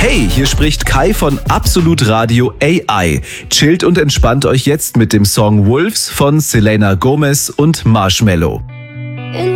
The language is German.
Hey, hier spricht Kai von Absolut Radio AI. Chillt und entspannt euch jetzt mit dem Song Wolves von Selena Gomez und Marshmello.